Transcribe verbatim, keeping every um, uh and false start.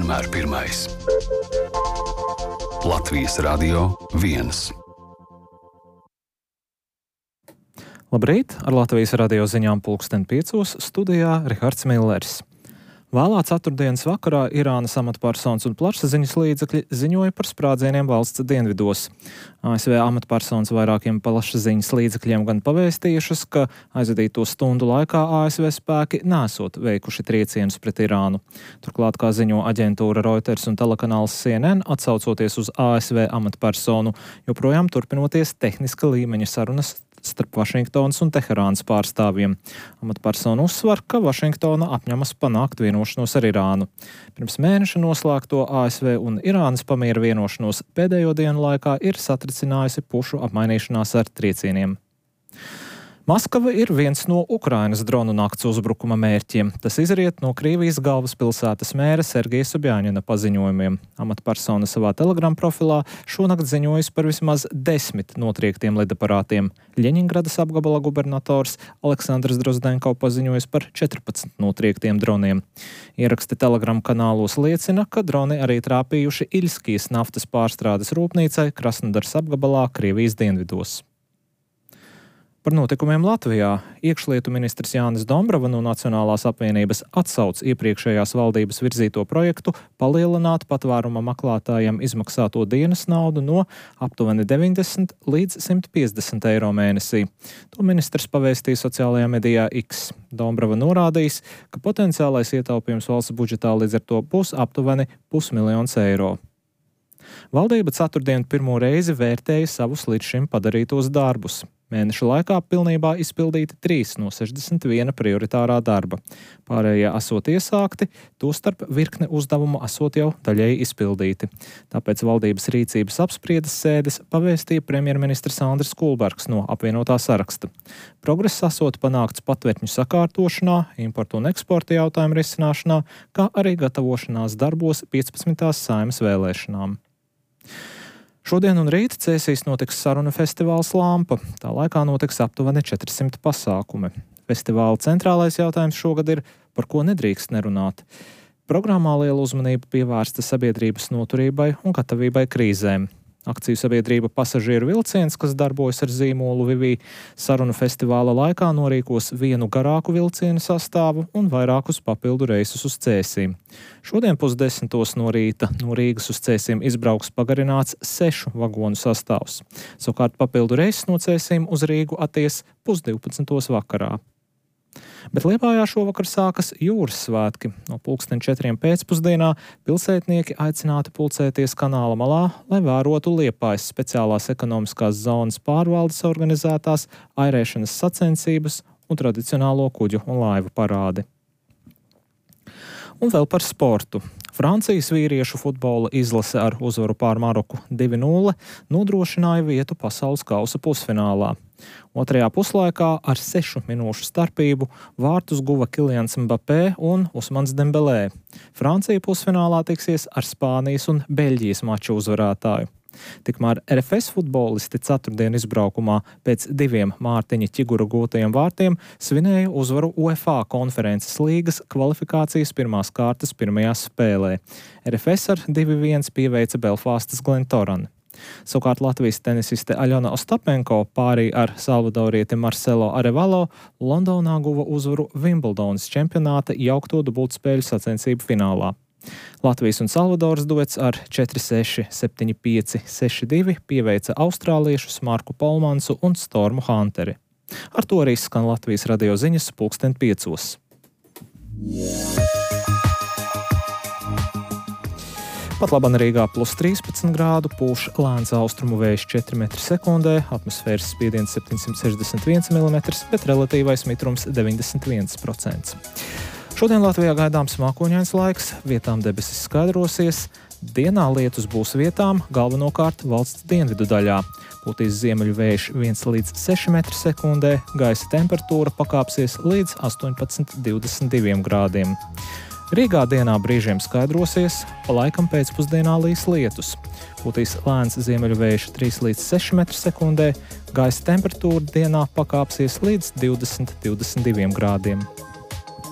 vienmēr pirmais. Latvijas Radio viens. Labrīt! Ar Latvijas radio ziņām pulksten piecos studijā Rihards Millers. Vēlā ceturtdienas vakarā Irānas amatpersonas un plašsaziņas līdzekļi ziņoja par sprādzieniem valsts dienvidos. A S V amatpersonas vairākiem plašsaziņas līdzekļiem gan pavēstījušas, ka aizvadīto stundu laikā A S V spēki nesot veikuši triecienus pret Irānu. Turklāt, kā ziņo aģentūra Reuters un telekanāls C N N, atsaucoties uz A S V amatpersonu, joprojām turpinoties tehniska līmeņa sarunas starp Vašingtonas un Teherānas pārstāvjiem. Amatpersona uzsver, ka Vašingtona apņemas panākt vienošanos ar Irānu. Pirms mēneša noslēgto A S V un Irānas pamiera vienošanos pēdējo dienu laikā ir satricinājusi pušu apmainīšanās ar triecieniem. Maskava ir viens no Ukrainas dronu nakts uzbrukuma mērķiem. Tas izriet no Krievijas galvaspilsētas mēra Sergeja Sobjaņina paziņojumiem. Amatpersona savā Telegram profilā šonakt ziņojas par vismaz desmit notriektiem lidaparātiem. Ļeņingradas apgabala gubernators Aleksandrs Drozdenko paziņojas par četrpadsmit notriektiem droniem. Ieraksti Telegram kanālos liecina, ka droni arī trāpījuši Iļskijas naftas pārstrādes rūpnīcai Krasnodaras apgabalā Krievijas dienvidos. Par notikumiem Latvijā iekšlietu ministrs Jānis Dombrava no Nacionālās apvienības atsauc iepriekšējās valdības virzīto projektu palielināt patvēruma meklētājiem izmaksāto dienas naudu no aptuveni deviņdesmit līdz simt piecdesmit eiro mēnesī. To ministrs pavēstīja sociālajā medijā X. Dombrava norādījis, ka potenciālais ietaupījums valsts budžetā līdz ar to būs aptuveni pusmiljons eiro. Valdība ceturtdien pirmo reizi vērtēja savus līdz šim padarītos darbus. Mēneša laikā pilnībā izpildīti trīs no sešdesmit viena prioritārā darba. Pārējie esot iesākti, tostarp virkne uzdevumu esot jau daļēji izpildīti. Tāpēc valdības rīcības apspriedes sēdes pavēstīja premjerministrs Andris Kulbergs no apvienotā saraksta. Progress esot panākts patvērtņu sakārtošanā, importu un eksporta jautājumu risināšanā, kā arī gatavošanās darbos piecpadsmitās Saeimas vēlēšanām. Šodien un rīt Cēsīs notiks sarunu festivāls Lampa. Tā laikā notiks aptuveni četrsimt pasākumi. Festivāla centrālais jautājums šogad ir, par ko nedrīkst nerunāt. Programmā liela uzmanība pievērsta sabiedrības noturībai un gatavībai krīzēm. Akciju sabiedrība Pasažieru vilciens, kas darbojas ar zīmolu Vivī, sarunu festivāla laikā norīkos vienu garāku vilcienu sastāvu un vairākus papildu reisus uz Cēsīm. Šodien pusdesmitos no rīta no Rīgas uz Cēsīm izbrauks pagarināts sešu vagonu sastāvs. Savukārt papildu reisus no Cēsīm uz Rīgu atties pusdivpadsmitos vakarā. Bet Liepājā šovakar sākas jūras svētki. No pulksten četriem pēcpusdienā pilsētnieki aicināti pulcēties kanāla malā, lai vērotu Liepājas speciālās ekonomiskās zonas pārvaldes organizētās airēšanas sacensības un tradicionālo kuģu un laivu parādi. Un vēl par sportu. Francijas vīriešu futbola izlase ar uzvaru pār Maroku divi nulle nodrošināja vietu pasaules kausa pusfinālā. Otrajā puslaikā ar sešu minūšu starpību vārtus guva Kilians Mbappé un Usmans Dembelē. Francija pusfinālā tiksies ar Spānijas un Beļģijas maču uzvarētāju. Tikmēr R F S futbolisti ceturtdien izbraukumā pēc diviem Mārtiņa Ķigura gūtajiem vārtiem svinēja uzvaru UEFA konferences līgas kvalifikācijas pirmās kārtas pirmajā spēlē. R F S ar divi viens pieveica Belfastas Glentoran. Savukārt Latvijas tenisiste Aļona Ostapenko pārī ar salvadorieti Marcelo Arevalo Londonā guva uzvaru Wimbledonas čempionāta jaukto dubultspēļu sacensību finālā. Latvijas un Salvadoras duets ar četri seši, septiņi pieci, seši divi pieveica austrāliešus Marku Polmansu un Stormu Hunteri. Ar to arī skan Latvijas radio ziņas pulksten piecos. Pat laban Rīgā plus trīspadsmit grādu, pūš lēns austrumu vējš četri metri sekundē, atmosfēras spiediens septiņsimt sešdesmit viens milimetrs, bet relatīvais mitrums deviņdesmit viens procents. Šodien Latvijā gaidāms mākoņains laiks, vietām debesis skaidrosies, dienā lietus būs vietām, galvenokārt valsts dienvidu daļā. Pūtīs ziemeļu vējš viens līdz seši metri sekundē, gaisa temperatūra pakāpsies līdz astoņpadsmit līdz divdesmit diviem grādiem. Rīgā dienā brīžiem skaidrosies, pa laikam pēcpusdienā līs lietus. Pūtīs lēns ziemeļu vējš trīs līdz seši metri sekundē, gaisa temperatūra dienā pakāpsies līdz divdesmit līdz divdesmit diviem grādiem.